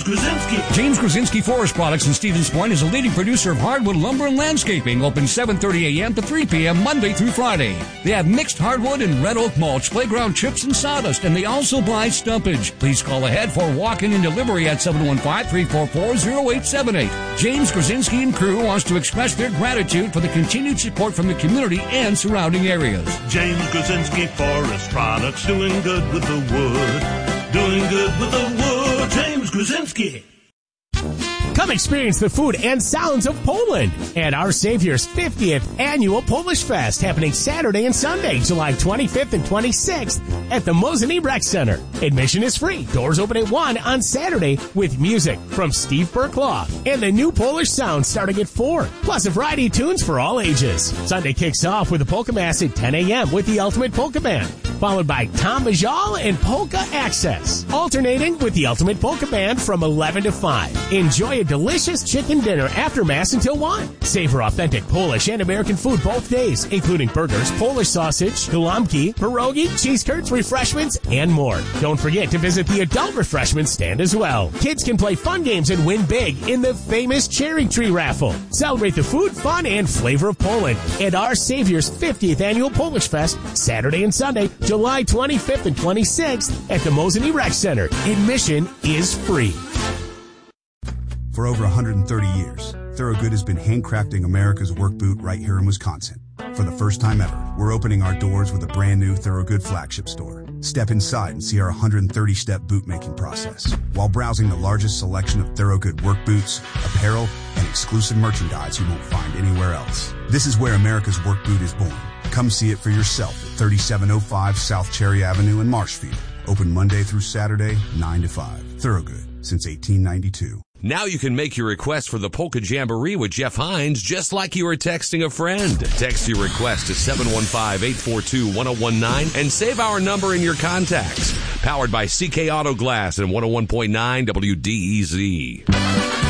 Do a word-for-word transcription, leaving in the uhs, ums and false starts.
Krasinski. James Krasinski Forest Products in Stevens Point is a leading producer of hardwood lumber and landscaping. Open seven thirty a.m. to three p.m. Monday through Friday. They have mixed hardwood and red oak mulch, playground chips, and sawdust, and they also buy stumpage. Please call ahead for walk-in and delivery at seven one five, three four four, zero eight seven eight. James Krasinski and crew wants to express their gratitude for the continued support from the community and surrounding areas. James Krasinski Forest Products, doing good with the wood. Doing good with the wood. James Krasinski. Come experience the food and sounds of Poland at Our Savior's fiftieth Annual Polish Fest, happening Saturday and Sunday, July twenty-fifth and twenty-sixth at the Mozeny Rec Center. Admission is free. Doors open at one on Saturday with music from Steve Berkloff and the new Polish sound starting at four, plus a variety of tunes for all ages. Sunday kicks off with a polka mass at ten a.m. with the Ultimate Polka Band, followed by Tom Majal and Polka Access, alternating with the Ultimate Polka Band from eleven to five. Enjoy a delicious chicken dinner after Mass until one. Savor authentic Polish and American food both days, including burgers, Polish sausage, galamki, pierogi, cheese curds, refreshments, and more. Don't forget to visit the adult refreshment stand as well. Kids can play fun games and win big in the famous Cherry Tree Raffle. Celebrate the food, fun, and flavor of Poland at Our Savior's fiftieth Annual Polish Fest, Saturday and Sunday, July twenty-fifth and twenty-sixth at the Mozeny Rec Center. Admission is free. For over one hundred thirty years, Thorogood has been handcrafting America's work boot right here in Wisconsin. For the first time ever, we're opening our doors with a brand new Thorogood flagship store. Step inside and see our one hundred thirty step boot making process while browsing the largest selection of Thorogood work boots, apparel, and exclusive merchandise you won't find anywhere else. This is where America's work boot is born. Come see it for yourself at thirty-seven oh five South Cherry Avenue in Marshfield. Open Monday through Saturday, nine to five. Thorogood, since eighteen ninety-two. Now you can make your request for the Polka Jamboree with Jeff Hines just like you were texting a friend. Text your request to seven one five, eight four two, one oh one nine and save our number in your contacts. Powered by C K Auto Glass and one oh one point nine W D E Z.